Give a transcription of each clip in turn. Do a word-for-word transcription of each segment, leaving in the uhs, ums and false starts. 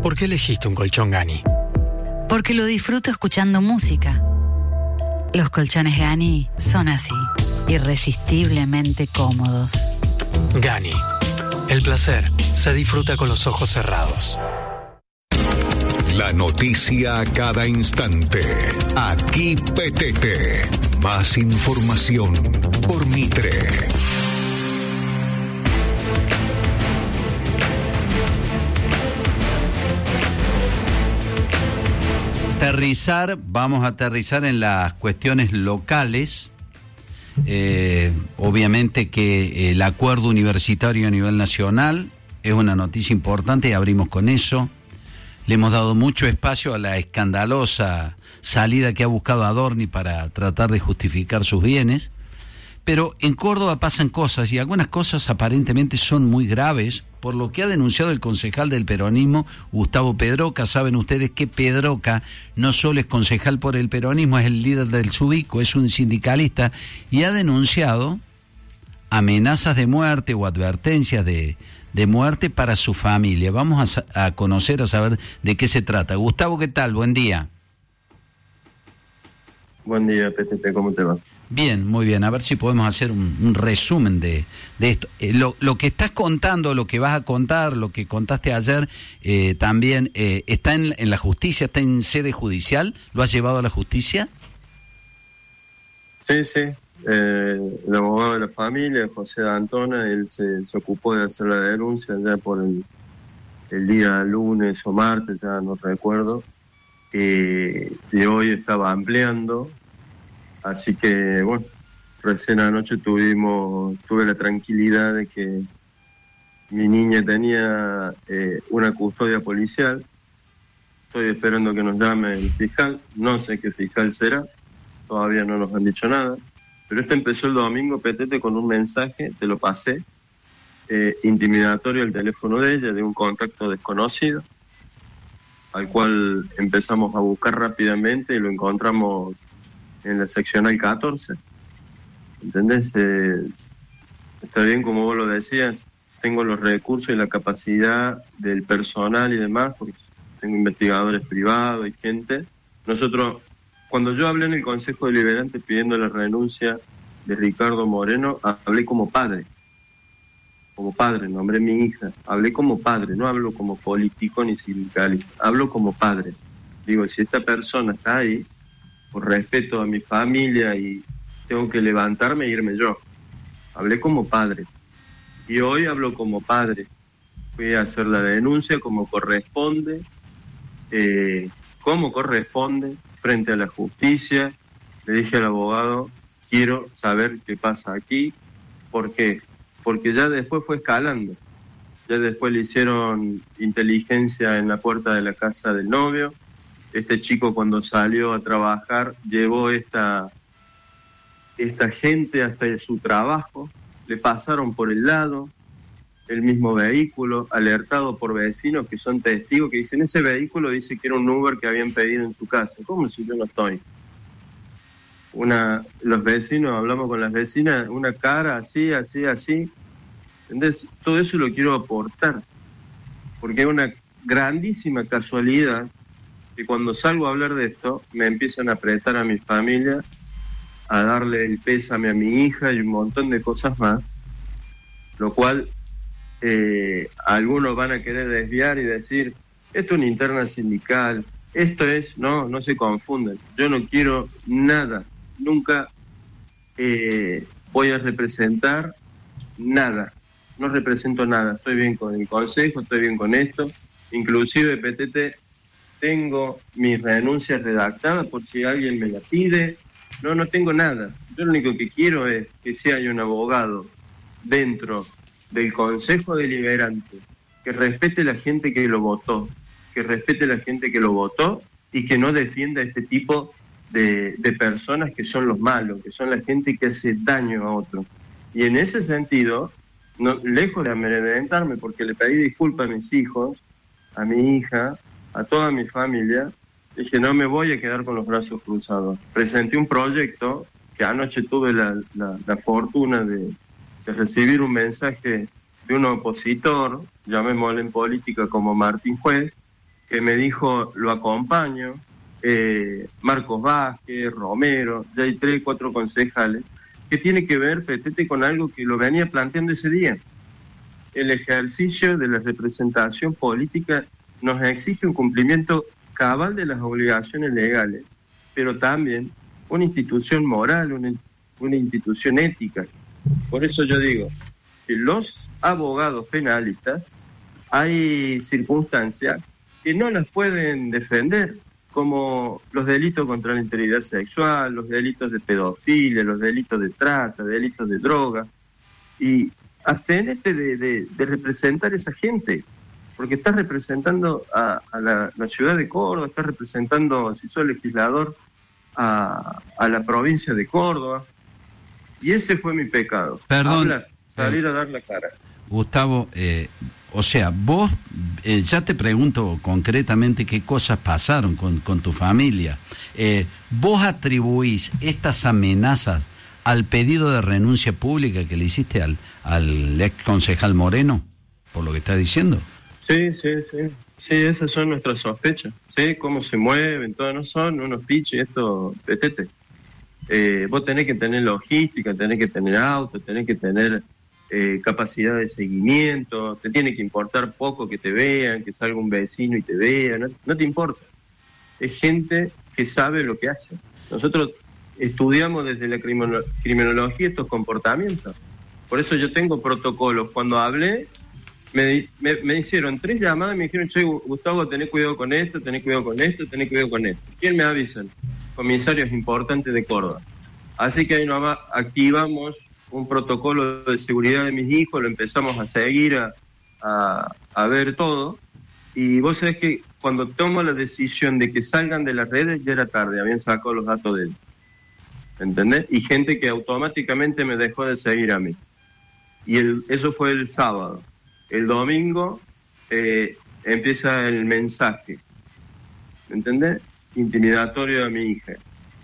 ¿Por qué elegiste un colchón Gani? Porque lo disfruto escuchando música. Los colchones Gani son así, irresistiblemente cómodos. Gani, el placer se disfruta con los ojos cerrados. La noticia a cada instante. Aquí Petete. Más información por Mitre. Aterrizar, vamos a aterrizar en las cuestiones locales. Eh, obviamente que el acuerdo universitario a nivel nacional es una noticia importante y abrimos con eso. Le hemos dado mucho espacio a la escandalosa salida que ha buscado Adorni para tratar de justificar sus bienes. Pero en Córdoba pasan cosas y algunas cosas aparentemente son muy graves, por lo que ha denunciado el concejal del peronismo, Gustavo Pedroca. Saben ustedes que Pedroca no solo es concejal por el peronismo, es el líder del Subico, es un sindicalista y ha denunciado amenazas de muerte o advertencias de, de muerte para su familia. Vamos a, a conocer, a saber de qué se trata. Gustavo, ¿qué tal? Buen día. Buen día, P T P, ¿cómo te va? Bien, muy bien. A ver si podemos hacer un, un resumen de, de esto. Eh, lo, lo que estás contando, lo que vas a contar, lo que contaste ayer, eh, también eh, está en, en la justicia, está en sede judicial. ¿Lo has llevado a la justicia? Sí, sí. Eh, el abogado de la familia, José D'Antona, él se, se ocupó de hacer la denuncia ya por el, el día lunes o martes, ya no recuerdo. Eh, y hoy estaba ampliando. Así que, bueno, recién anoche tuvimos, tuve la tranquilidad de que mi niña tenía eh, una custodia policial. Estoy esperando que nos llame el fiscal. No sé qué fiscal será, todavía no nos han dicho nada. Pero esto empezó el domingo, Petete, con un mensaje, te lo pasé, eh, intimidatorio al teléfono de ella, de un contacto desconocido, al cual empezamos a buscar rápidamente y lo encontramos en la seccional catorce. ¿Entendés? Eh, está bien, como vos lo decías, tengo los recursos y la capacidad del personal y demás, porque tengo investigadores privados y gente. Nosotros, cuando yo hablé en el Consejo Deliberante pidiendo la renuncia de Ricardo Moreno, hablé como padre. Como padre, nombré a mi hija. Hablé como padre, no hablo como político ni sindicalista. Hablo como padre. Digo, si esta persona está ahí, por respeto a mi familia y tengo que levantarme e irme yo. Hablé como padre. Y hoy hablo como padre. Fui a hacer la denuncia como corresponde, eh, como corresponde, frente a la justicia. Le dije al abogado, quiero saber qué pasa aquí. ¿Por qué? Porque ya después fue escalando. Ya después le hicieron inteligencia en la puerta de la casa del novio. Este chico cuando salió a trabajar llevó esta, esta gente hasta su trabajo, le pasaron por el lado el mismo vehículo, alertado por vecinos que son testigos, que dicen, ese vehículo dice que era un Uber que habían pedido en su casa. ¿Cómo si yo no estoy? Una, los vecinos, hablamos con las vecinas, una cara así, así, así. ¿Entendés? Todo eso lo quiero aportar, porque es una grandísima casualidad que cuando salgo a hablar de esto, me empiezan a apretar a mi familia, a darle el pésame a mi hija y un montón de cosas más, lo cual eh, algunos van a querer desviar y decir, esto es una interna sindical, esto es, no, no se confunden, yo no quiero nada, nunca eh, voy a representar nada, no represento nada, estoy bien con el consejo, estoy bien con esto, inclusive P T T, tengo mis renuncias redactadas por si alguien me la pide. No, no tengo nada. Yo lo único que quiero es que si hay un abogado dentro del Consejo Deliberante que respete la gente que lo votó, que respete la gente que lo votó y que no defienda a este tipo de, de personas que son los malos, que son la gente que hace daño a otros. Y en ese sentido, no, lejos de amedrentarme, porque le pedí disculpas a mis hijos, a mi hija, a toda mi familia, dije, no me voy a quedar con los brazos cruzados. Presenté un proyecto que anoche tuve la, la, la fortuna de, de recibir un mensaje de un opositor, llamémosle en política como Martín Juez, que me dijo, lo acompaño, eh, Marcos Vázquez, Romero, ya hay tres, cuatro concejales, que tiene que ver, Petete, con algo que lo venía planteando ese día. El ejercicio de la representación política nos exige un cumplimiento cabal de las obligaciones legales, pero también una institución moral, una, una institución ética. Por eso yo digo que los abogados penalistas, hay circunstancias que no las pueden defender, como los delitos contra la integridad sexual, los delitos de pedofilia, los delitos de trata, delitos de droga, y abstenete de, de, de representar a esa gente, porque estás representando a, a la, la ciudad de Córdoba, estás representando, si sos legislador, a, a la provincia de Córdoba, y ese fue mi pecado. Perdón. Hablar, salir eh, a dar la cara. Gustavo, eh, o sea, vos, eh, ya te pregunto concretamente qué cosas pasaron con, con tu familia. Eh, ¿Vos atribuís estas amenazas al pedido de renuncia pública que le hiciste al, al ex concejal Moreno, por lo que estás diciendo? Sí, sí, sí. Sí, esas son nuestras sospechas. Sí, cómo se mueven, todos no son unos piches, esto, petete. Eh, vos tenés que tener logística, tenés que tener auto, tenés que tener eh, capacidad de seguimiento, te tiene que importar poco que te vean, que salga un vecino y te vea, no, no te importa. Es gente que sabe lo que hace. Nosotros estudiamos desde la criminolo- criminología estos comportamientos. Por eso yo tengo protocolos. Cuando hablé, me, me, me hicieron tres llamadas y me dijeron, che, Gustavo, tenés cuidado con esto, tenés cuidado con esto, tenés cuidado con esto. ¿Quién me avisan? Comisarios importantes de Córdoba. Así que ahí nomás activamos un protocolo de seguridad de mis hijos, lo empezamos a seguir, a, a, a ver todo. Y vos sabés que cuando tomo la decisión de que salgan de las redes, ya era tarde, habían sacado los datos de él. ¿Entendés? Y gente que automáticamente me dejó de seguir a mí. Y el, eso fue el sábado. El domingo eh, empieza el mensaje, ¿entendés? Intimidatorio a mi hija.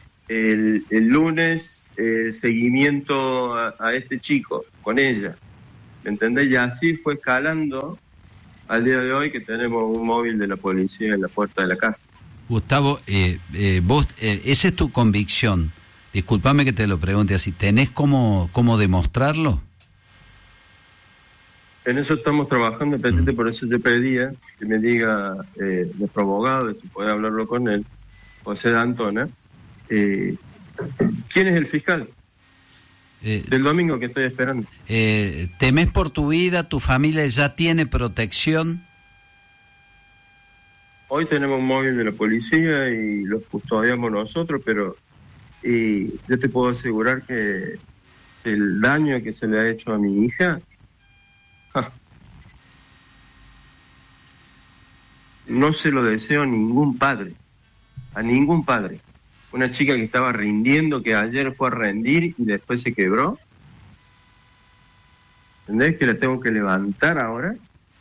El, el lunes, eh, seguimiento a, a este chico, con ella, ¿entendés? Y así fue escalando al día de hoy que tenemos un móvil de la policía en la puerta de la casa. Gustavo, eh, eh, vos, eh, esa es tu convicción. Disculpame que te lo pregunte así. ¿Tenés cómo, cómo demostrarlo? En eso estamos trabajando, Petete, mm. por eso yo pedía que me diga eh, nuestro abogado, si puede hablarlo con él, José D'Antona, eh, ¿quién es el fiscal? Eh, del domingo que estoy esperando. Eh, ¿Temés por tu vida? ¿Tu familia ya tiene protección? Hoy tenemos un móvil de la policía y los custodiamos nosotros, pero y yo te puedo asegurar que el daño que se le ha hecho a mi hija, ja, no se lo deseo a ningún padre, a ningún padre. Una chica que estaba rindiendo, que ayer fue a rendir y después se quebró. ¿Entendés? Que la tengo que levantar ahora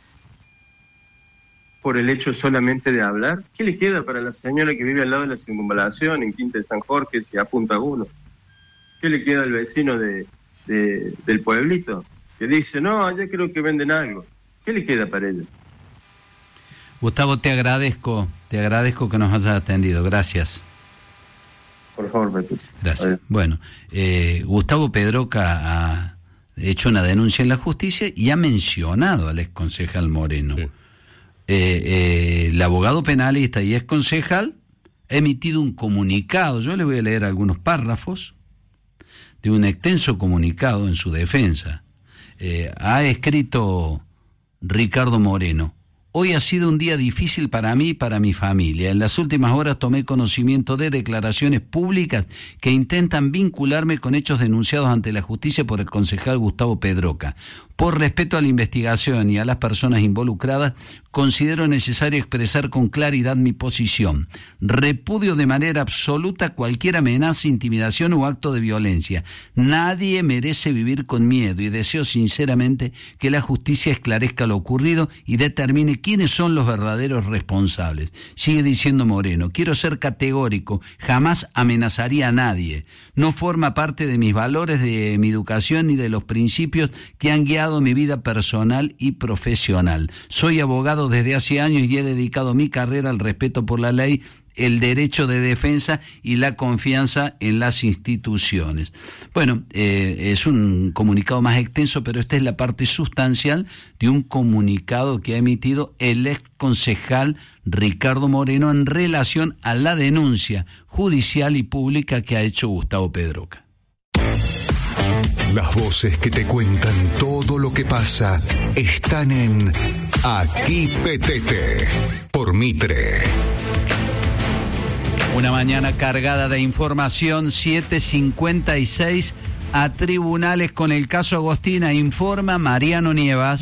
por el hecho solamente de hablar. ¿Qué le queda para la señora que vive al lado de la circunvalación en Quinta de San Jorge si apunta uno? ¿Qué le queda al vecino de, de, del pueblito que dice, no, allá creo que venden algo? ¿Qué le queda para ella? Gustavo, te agradezco, te agradezco que nos hayas atendido. Gracias. Por favor, Petete. Gracias. Adiós. Bueno, eh, Gustavo Pedroca ha hecho una denuncia en la justicia y ha mencionado al ex concejal Moreno. Sí. Eh, eh, el abogado penalista y ex concejal ha emitido un comunicado. Yo le voy a leer algunos párrafos de un extenso comunicado en su defensa. Eh, ha escrito Ricardo Moreno: hoy ha sido un día difícil para mí y para mi familia. En las últimas horas tomé conocimiento de declaraciones públicas que intentan vincularme con hechos denunciados ante la justicia por el concejal Gustavo Pedroca. Por respeto a la investigación y a las personas involucradas, considero necesario expresar con claridad mi posición. Repudio de manera absoluta cualquier amenaza, intimidación o acto de violencia. Nadie merece vivir con miedo y deseo sinceramente que la justicia esclarezca lo ocurrido y determine quiénes son los verdaderos responsables. Sigue diciendo Moreno: quiero ser categórico, jamás amenazaría a nadie. No forma parte de mis valores, de mi educación ni de los principios que han guiado mi vida personal y profesional. Soy abogado abogado desde hace años y he dedicado mi carrera al respeto por la ley, el derecho de defensa y la confianza en las instituciones. Bueno, eh, es un comunicado más extenso, pero esta es la parte sustancial de un comunicado que ha emitido el ex concejal Ricardo Moreno en relación a la denuncia judicial y pública que ha hecho Gustavo Pedroca. Las voces que te cuentan todo lo que pasa están en Aquí Petete por Mitre. Una mañana cargada de información, siete cincuenta y seis, a tribunales con el caso Agostina, informa Mariano Nievas.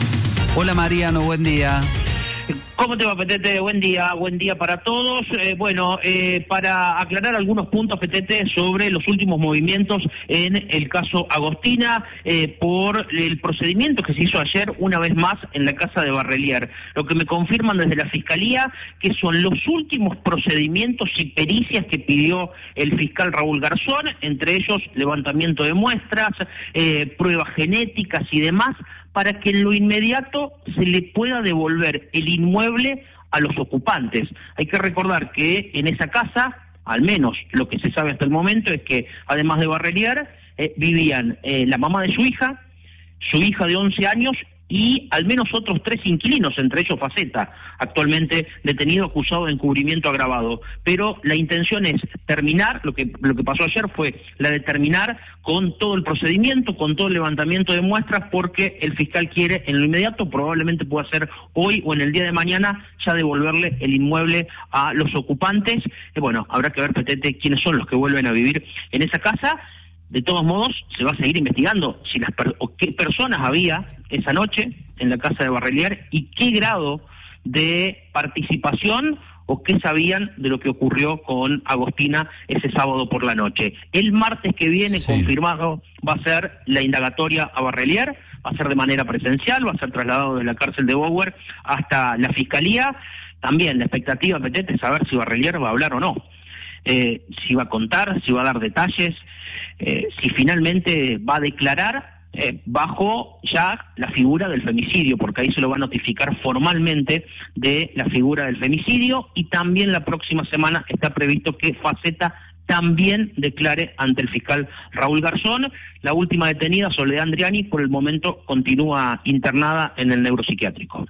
Hola Mariano, buen día. ¿Cómo te va, Petete? Buen día, buen día para todos. Eh, bueno, eh, para aclarar algunos puntos, Petete, sobre los últimos movimientos en el caso Agostina, eh, por el procedimiento que se hizo ayer una vez más en la casa de Barrelier. Lo que me confirman desde la Fiscalía, que son los últimos procedimientos y pericias que pidió el fiscal Raúl Garzón, entre ellos levantamiento de muestras, eh, pruebas genéticas y demás, para que en lo inmediato se le pueda devolver el inmueble a los ocupantes. Hay que recordar que en esa casa, al menos lo que se sabe hasta el momento, es que además de Barrelier, eh, vivían eh, la mamá de su hija, su hija de once años y al menos otros tres inquilinos, entre ellos Faceta, actualmente detenido acusado de encubrimiento agravado. Pero la intención es terminar, lo que lo que pasó ayer fue la de terminar con todo el procedimiento, con todo el levantamiento de muestras, porque el fiscal quiere en lo inmediato, probablemente pueda ser hoy o en el día de mañana, ya devolverle el inmueble a los ocupantes. Y bueno, habrá que ver, Petete, quiénes son los que vuelven a vivir en esa casa. De todos modos, se va a seguir investigando si las per- o qué personas había esa noche en la casa de Barrelier y qué grado de participación o qué sabían de lo que ocurrió con Agostina ese sábado por la noche. El martes que viene, sí, confirmado, va a ser la indagatoria a Barrelier, va a ser de manera presencial, va a ser trasladado de la cárcel de Bower hasta la Fiscalía. También la expectativa, Petete, es saber si Barrelier va a hablar o no, eh, si va a contar, si va a dar detalles, Eh, si finalmente va a declarar eh, bajo ya la figura del femicidio, porque ahí se lo va a notificar formalmente de la figura del femicidio, y también la próxima semana está previsto que Faceta también declare ante el fiscal Raúl Garzón. La última detenida, Soledad Andriani, por el momento continúa internada en el neuropsiquiátrico.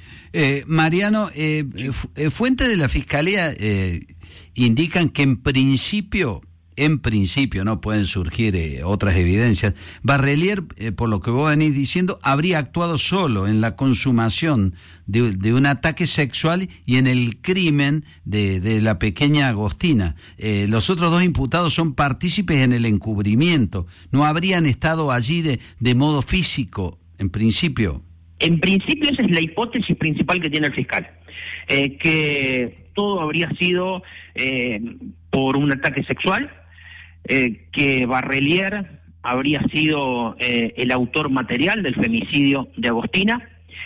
Eh, Mariano, eh, fu- fuentes de la Fiscalía eh, indican que en principio... En principio, no pueden surgir eh, otras evidencias. Barrelier, eh, por lo que vos venís diciendo, habría actuado solo en la consumación de, de un ataque sexual y en el crimen de, de la pequeña Agostina. Eh, los otros dos imputados son partícipes en el encubrimiento. ¿No habrían estado allí de, de modo físico, en principio? En principio esa es la hipótesis principal que tiene el fiscal. Eh, que todo habría sido eh, por un ataque sexual, Eh, que Barrelier habría sido eh, el autor material del femicidio de Agostina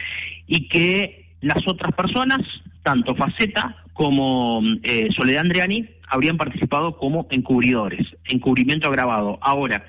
y que las otras personas, tanto Faceta como eh, Soledad Andriani, habrían participado como encubridores, encubrimiento agravado. Ahora,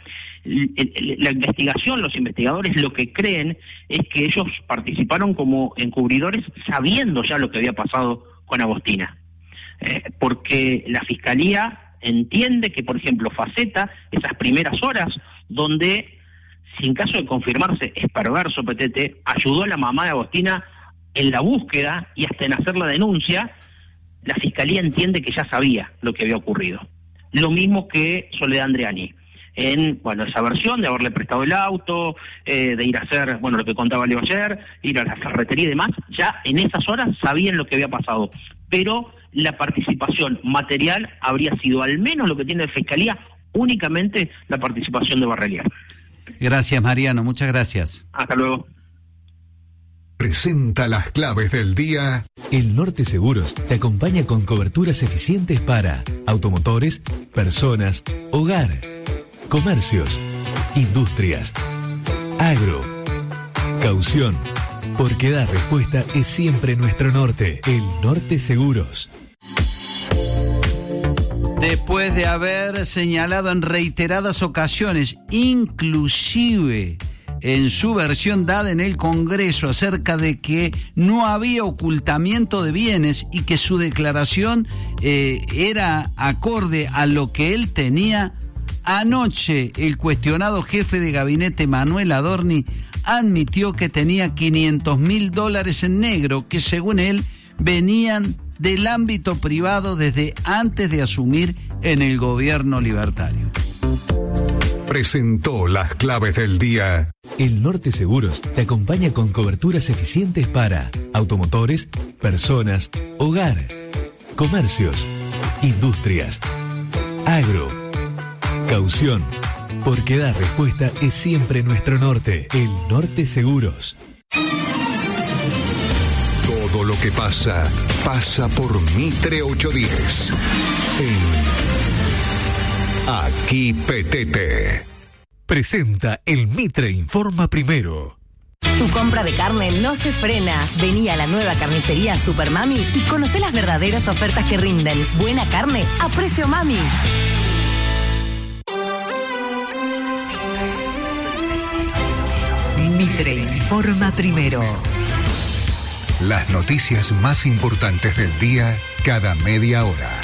la investigación, los investigadores lo que creen es que ellos participaron como encubridores sabiendo ya lo que había pasado con Agostina, eh, porque la Fiscalía entiende que, por ejemplo, Faceta, esas primeras horas donde, si en caso de confirmarse es perverso, Petete, ayudó a la mamá de Agostina en la búsqueda y hasta en hacer la denuncia, la Fiscalía entiende que ya sabía lo que había ocurrido. Lo mismo que Soledad Andriani, en, bueno, esa versión de haberle prestado el auto, eh, de ir a hacer, bueno, lo que contaba Leo ayer, ir a la ferretería y demás, ya en esas horas sabían lo que había pasado, pero la participación material habría sido, al menos lo que tiene la Fiscalía, únicamente la participación de Barrelier. Gracias, Mariano, muchas gracias. Hasta luego. Presenta las claves del día. El Norte Seguros te acompaña con coberturas eficientes para automotores, personas, hogar, comercios, industrias, agro, caución, porque dar respuesta es siempre nuestro norte. El Norte Seguros. Después de haber señalado en reiteradas ocasiones, inclusive en su versión dada en el Congreso acerca de que no había ocultamiento de bienes y que su declaración eh, era acorde a lo que él tenía, anoche el cuestionado jefe de gabinete Manuel Adorni admitió que tenía quinientos mil dólares en negro que según él venían del ámbito privado desde antes de asumir en el gobierno libertario. Presentó las claves del día. El Norte Seguros te acompaña con coberturas eficientes para automotores, personas, hogar, comercios, industrias, agro, caución. Porque dar respuesta es siempre nuestro norte. El Norte Seguros. Todo lo que pasa, pasa por Mitre ochocientos diez. En Aquí Petete. Presenta el Mitre Informa Primero. Tu compra de carne no se frena. Vení a la nueva carnicería Super Mami y conocé las verdaderas ofertas que rinden. Buena carne a precio mami. Mitre Informa Primero. Las noticias más importantes del día cada media hora.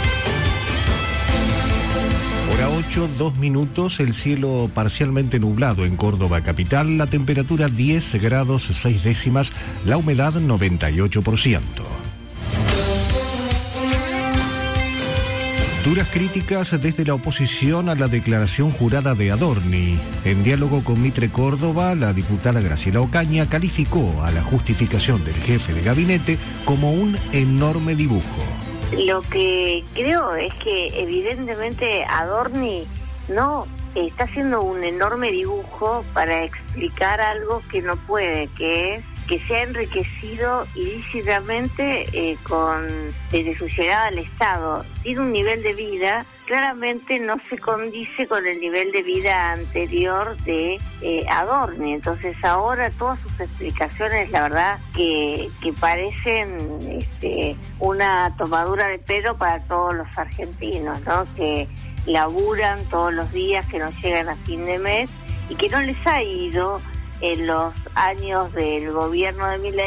Hora ocho, dos minutos, el cielo parcialmente nublado en Córdoba capital, la temperatura diez grados seis décimas, la humedad noventa y ocho por ciento. Duras críticas desde la oposición a la declaración jurada de Adorni. En diálogo con Mitre Córdoba, la diputada Graciela Ocaña calificó a la justificación del jefe de gabinete como un enorme dibujo. Lo que creo es que evidentemente Adorni no está haciendo un enorme dibujo para explicar algo que no puede, que es que se ha enriquecido ilícitamente eh, con desde su llegada al Estado. Tiene un nivel de vida, claramente no se condice con el nivel de vida anterior de eh, Adorni. Entonces ahora todas sus explicaciones, la verdad, que, que parecen este, una tomadura de pelo para todos los argentinos, ¿no? Que laburan todos los días, que no llegan a fin de mes y que no les ha ido en los años del gobierno de Milei